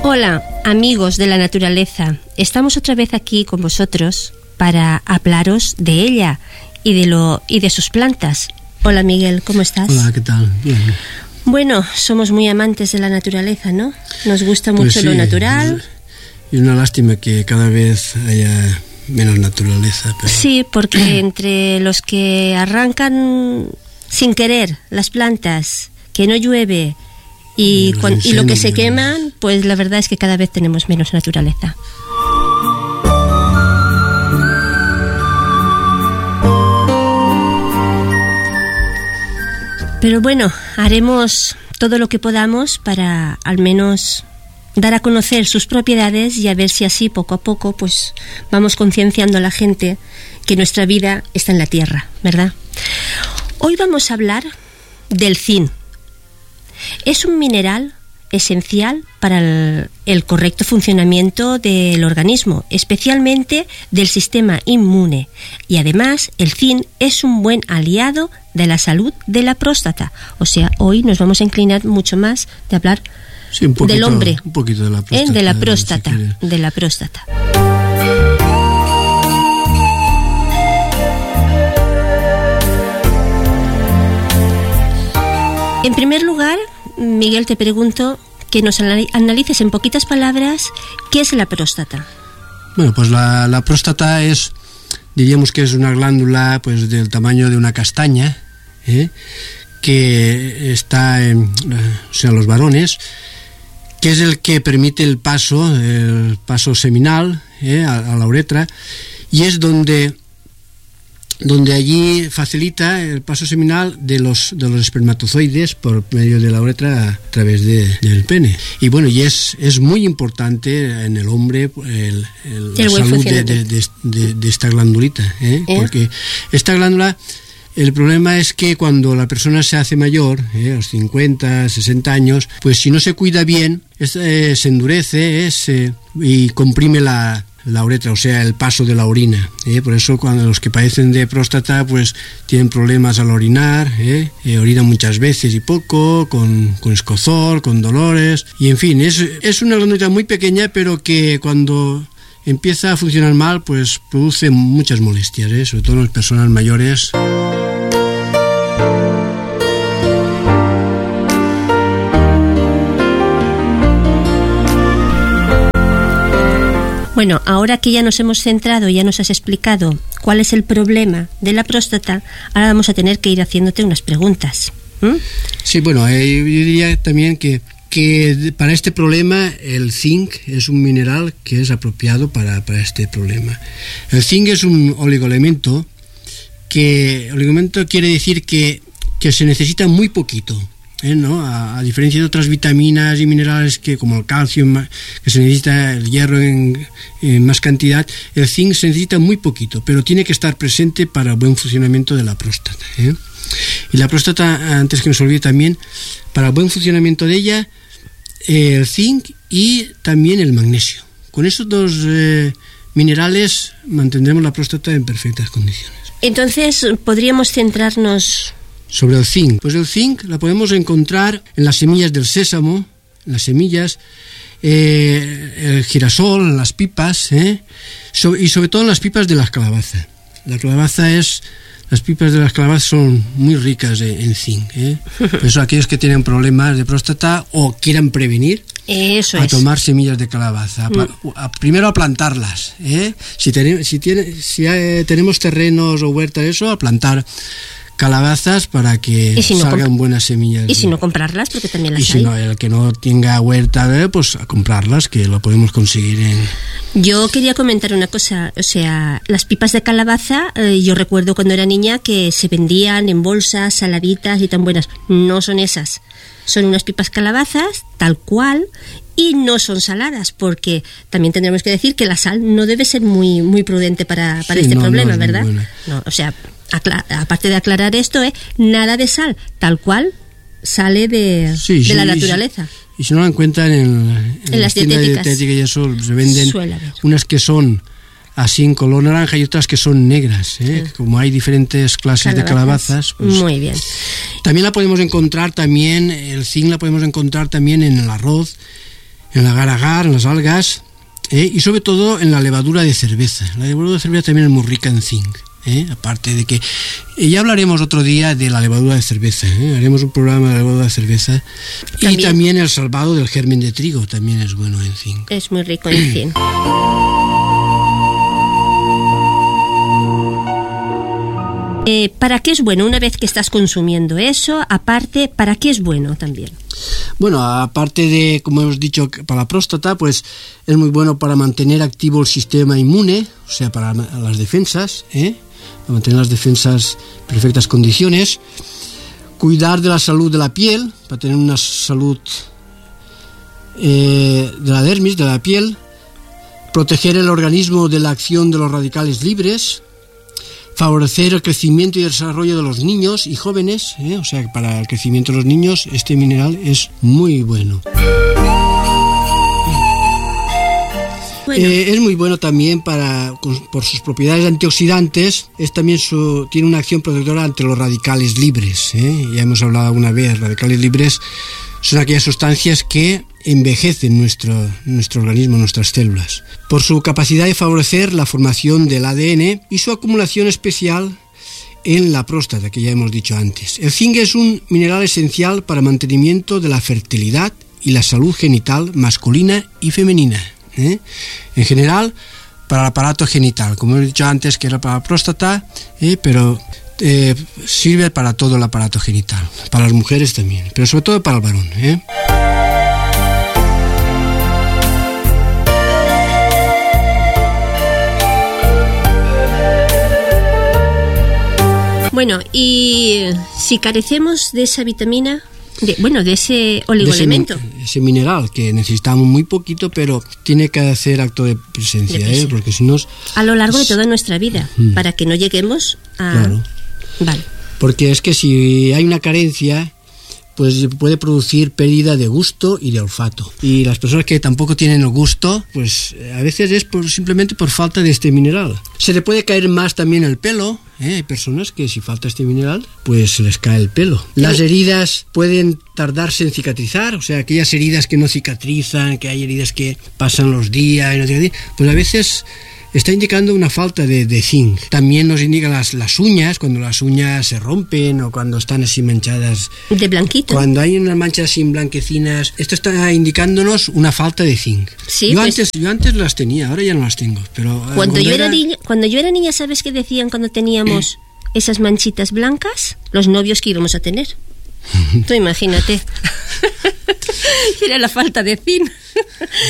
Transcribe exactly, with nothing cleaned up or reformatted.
Hola, amigos de la naturaleza. Estamos otra vez aquí con vosotros para hablaros de ella y de lo y de sus plantas. Hola, Miguel, ¿cómo estás? Hola, ¿qué tal? Bien. Bueno, somos muy amantes de la naturaleza, ¿no? Nos gusta mucho Pues sí, lo natural. Y una lástima que cada vez haya menos naturaleza. Pero... Sí, porque entre los que arrancan sin querer las plantas, que no llueve y, y, cuan, y lo que se menos. queman, pues la verdad es que cada vez tenemos menos naturaleza. Pero bueno, haremos todo lo que podamos para al menos dar a conocer sus propiedades y a ver si así poco a poco pues vamos concienciando a la gente que nuestra vida está en la tierra, ¿verdad? Hoy vamos a hablar del zinc. Es un mineral esencial para el, el correcto funcionamiento del organismo, especialmente del sistema inmune, y además el zinc es un buen aliado de la salud de la próstata. O sea, hoy nos vamos a inclinar mucho más de hablar sí, un poquito, del hombre, un poquito de la próstata, ¿eh? de la próstata, si de la próstata. En primer lugar, Miguel, te pregunto que nos analices en poquitas palabras qué es la próstata. Bueno, pues la, la próstata es, diríamos que es una glándula pues del tamaño de una castaña, ¿eh? que está en, o sea, los varones, que es el que permite el paso, el paso seminal ¿eh? a, a la uretra, y es donde donde allí facilita el paso seminal de los de los espermatozoides por medio de la uretra a través de, del pene. Y bueno, y es, es muy importante en el hombre el, el, la salud de, de, de, de, de esta glandulita, ¿eh? ¿Eh? Porque esta glándula, el problema es que cuando la persona se hace mayor, ¿eh? a los cincuenta, sesenta años, pues si no se cuida bien, es, eh, se endurece eh, se, y comprime la la uretra, o sea, el paso de la orina, ¿eh? Por eso cuando los que padecen de próstata pues tienen problemas al orinar, ¿eh? Eh, orinan muchas veces y poco, con, con escozor, con dolores, y en fin, es, es una glándula muy pequeña, pero que cuando empieza a funcionar mal pues produce muchas molestias, ¿eh? Sobre todo en las personas mayores. Bueno, ahora que ya nos hemos centrado, ya nos has explicado cuál es el problema de la próstata, ahora vamos a tener que ir haciéndote unas preguntas. ¿Mm? Sí, bueno, eh, yo diría también que, que para este problema el zinc es un mineral que es apropiado para, para este problema. El zinc es un oligoelemento, que oligoelemento quiere decir que, que se necesita muy poquito. ¿Eh, no? a, a diferencia de otras vitaminas y minerales que como el calcio, que se necesita el hierro en, en más cantidad, el zinc se necesita muy poquito, pero tiene que estar presente para el buen funcionamiento de la próstata, ¿eh? Y la próstata, antes que me se olvide también, para el buen funcionamiento de ella, eh, el zinc y también el magnesio. Con estos dos eh, minerales mantendremos la próstata en perfectas condiciones. Entonces, podríamos centrarnos... Sobre el zinc, pues el zinc la podemos encontrar en las semillas del sésamo, en las semillas, eh, el girasol, en las pipas, ¿eh? so, y sobre todo en las pipas de las calabazas. La calabaza es, las pipas de las calabazas son muy ricas en, en zinc, ¿eh? Por eso aquellos que tienen problemas de próstata o quieran prevenir, eso a es. tomar semillas de calabaza, a, mm. a, primero a plantarlas, ¿eh? Si, ten, si, tiene, si hay, tenemos terrenos o huertas, eso, a plantar calabazas para que si no salgan buenas semillas. Y si no, comprarlas, porque también las hay. Y si hay. no, el que no tenga huerta, pues a comprarlas, que lo podemos conseguir en... Yo quería comentar una cosa, o sea, las pipas de calabaza, eh, yo recuerdo cuando era niña que se vendían en bolsas, saladitas y tan buenas. No son esas. Son unas pipas calabazas, tal cual, y no son saladas, porque también tendremos que decir que la sal no debe ser muy, muy prudente para, para sí, este no, problema, no ¿verdad? No, o sea... Acla- aparte de aclarar esto, ¿eh? Nada de sal, tal cual sale de, sí, de sí, la naturaleza. Y si, y si no la encuentran en, en, en las tiendas dietéticas y eso, se venden unas que son así en color naranja y otras que son negras, ¿eh? Sí. Como hay diferentes clases calabazas. de calabazas. Pues, muy bien. También la podemos encontrar también, el zinc la podemos encontrar también en el arroz, en el agar-agar, en las algas, ¿eh? Y sobre todo en la levadura de cerveza. La levadura de cerveza también es muy rica en zinc. ¿Eh? Aparte de que eh, ya hablaremos otro día de la levadura de cerveza, ¿eh? Haremos un programa de la levadura de cerveza. ¿También? Y también el salvado del germen de trigo también es bueno en zinc. Es muy rico en zinc. Eh, ¿Para qué es bueno una vez que estás consumiendo eso? Aparte, ¿para qué es bueno también? Bueno, aparte de, como hemos dicho, para la próstata, pues es muy bueno para mantener activo el sistema inmune, o sea, para las defensas, ¿eh? Para mantener las defensas en perfectas condiciones, cuidar de la salud de la piel, para tener una salud eh, de la dermis, de la piel, proteger el organismo de la acción de los radicales libres, favorecer el crecimiento y desarrollo de los niños y jóvenes, ¿eh? O sea, que para el crecimiento de los niños este mineral es muy bueno. Bueno. Eh, es muy bueno también para, por sus propiedades antioxidantes, es también su, tiene una acción protectora ante los radicales libres, ¿eh? Ya hemos hablado alguna vez, radicales libres son aquellas sustancias que envejecen nuestro, nuestro organismo, nuestras células. Por su capacidad de favorecer la formación del A D N y su acumulación especial en la próstata, que ya hemos dicho antes. El zinc es un mineral esencial para el mantenimiento de la fertilidad y la salud genital masculina y femenina, ¿eh? En general, para el aparato genital, como he dicho antes que era para la próstata, ¿eh? pero eh, sirve para todo el aparato genital, para las mujeres también, pero sobre todo para el varón, ¿eh? Bueno, y si carecemos de esa vitamina, de, bueno, de ese oligoelemento. De ese, ese mineral que necesitamos muy poquito, pero tiene que hacer acto de presencia, de ¿eh? Porque si no... A lo largo de toda nuestra vida, mm. para que no lleguemos a... Claro. Vale. Porque es que si hay una carencia, pues puede producir pérdida de gusto y de olfato. Y las personas que tampoco tienen el gusto, pues a veces es por, simplemente por falta de este mineral. Se le puede caer más también el pelo, ¿eh? Hay personas que si falta este mineral, pues se les cae el pelo. Las heridas pueden tardarse en cicatrizar, o sea, aquellas heridas que no cicatrizan, que hay heridas que pasan los días, y no cicatrizan, pues a veces está indicando una falta de, de zinc. También nos indica las, las uñas, cuando las uñas se rompen o cuando están así manchadas de blanquito. Cuando hay unas manchas así blanquecinas, esto está indicándonos una falta de zinc. Sí, yo, pues, antes, yo antes las tenía, ahora ya no las tengo. Pero cuando, cuando, yo era... Era niña, cuando yo era niña, ¿sabes qué decían cuando teníamos esas manchitas blancas? Los novios que íbamos a tener. Tú imagínate. Era la falta de zinc.